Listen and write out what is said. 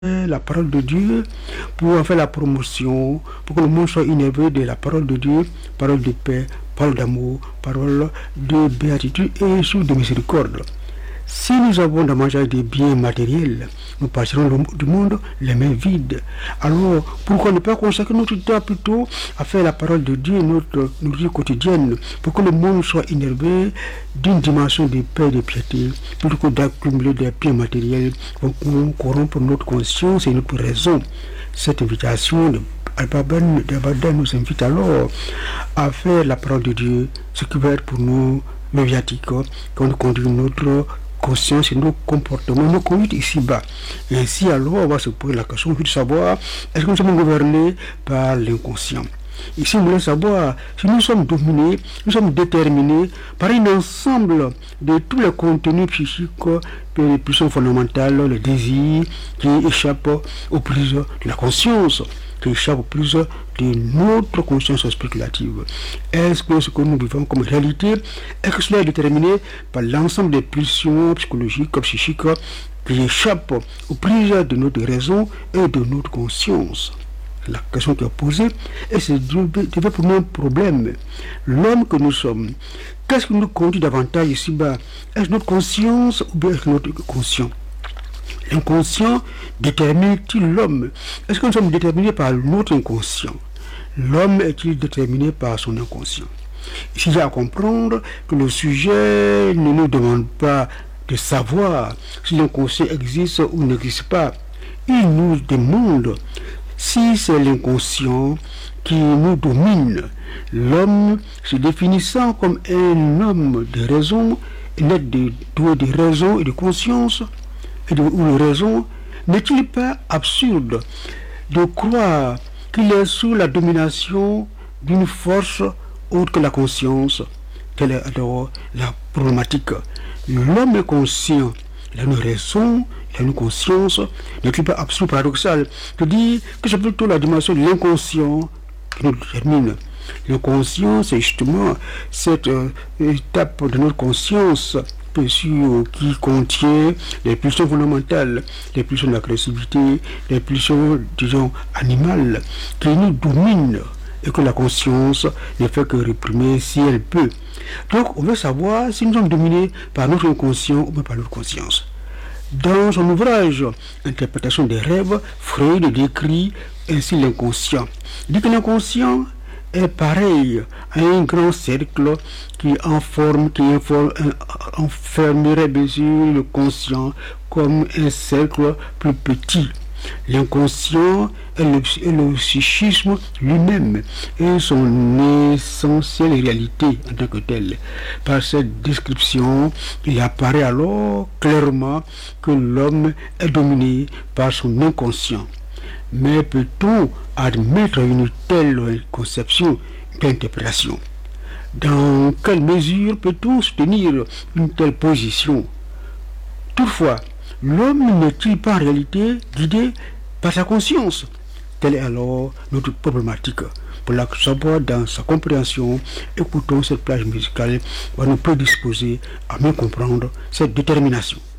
la parole de Dieu, pour faire la promotion, pour que le monde soit innervé de la parole de Dieu, parole de paix, parole d'amour, parole de béatitude et surtout de miséricorde. Si nous avons davantage des biens matériels, nous passerons du monde les mains vides. Alors, pourquoi ne pas consacrer notre temps plutôt à faire la parole de Dieu, notre vie quotidienne, pour que le monde soit innervé d'une dimension de paix et de piété, plutôt que d'accumuler des biens matériels qui vont corrompre notre conscience et notre raison. Cette invitation de Al-Badan nous invite alors à faire la parole de Dieu, ce qui va être pour nous le viatique, quand nous conduisons notre conscience et nos comportements, nos conduites ici-bas. Et ainsi, alors, on va se poser la question de savoir, est-ce que nous sommes gouvernés par l'inconscient? Ici, nous voulons savoir si nous sommes dominés, nous sommes déterminés par un ensemble de tous les contenus psychiques, les pulsions fondamentales, les désirs qui échappent aux prises de la conscience, qui échappent aux prises de notre conscience spéculative. Est-ce que ce que nous vivons comme réalité, est-ce que cela est déterminé par l'ensemble des pulsions psychologiques, psychiques qui échappent aux prises de notre raison et de notre conscience? La question qui est posée, et c'est pour nous un problème. L'homme que nous sommes, qu'est-ce qui nous conduit davantage ici-bas? Est-ce notre conscience ou bien est-ce notre conscient? L'inconscient détermine-t-il l'homme? Est-ce que nous sommes déterminés par notre inconscient? L'homme est-il déterminé par son inconscient? Ici, il y a à comprendre que le sujet ne nous demande pas de savoir si l'inconscient existe ou n'existe pas. Il nous demande si c'est l'inconscient qui nous domine. L'homme se définissant comme un homme de raison, net doué de raison et de conscience, ou de raison, n'est-il pas absurde de croire qu'il est sous la domination d'une force autre que la conscience? Telle est alors la problématique. L'homme est conscient, il a une raison, il a une conscience. N'est-il pas absurde, paradoxal de dire que c'est plutôt la dimension de l'inconscient qui nous détermine? L'inconscient, c'est justement cette étape de notre conscience qui contient les pulsions fondamentales, les pulsions d'agressivité, les pulsions, disons, animales, qui nous dominent et que la conscience ne fait que réprimer si elle peut. Donc, on veut savoir si nous sommes dominés par notre inconscient ou par notre conscience. Dans son ouvrage Interprétation des rêves, Freud décrit ainsi l'inconscient. Il dit que l'inconscient est pareil à un grand cercle qui enfermerait bien sûr le conscient comme un cercle plus petit. L'inconscient est le psychisme lui-même et son essentielle réalité en tant que tel. Par cette description, il apparaît alors clairement que l'homme est dominé par son inconscient. Mais peut-on admettre une telle conception d'interprétation? Dans quelle mesure peut-on soutenir une telle position? Toutefois, l'homme n'est-il pas en réalité guidé par sa conscience? Telle est alors notre problématique. Pour la savoir dans sa compréhension, écoutons cette plage musicale qui va nous prédisposer à mieux comprendre cette détermination.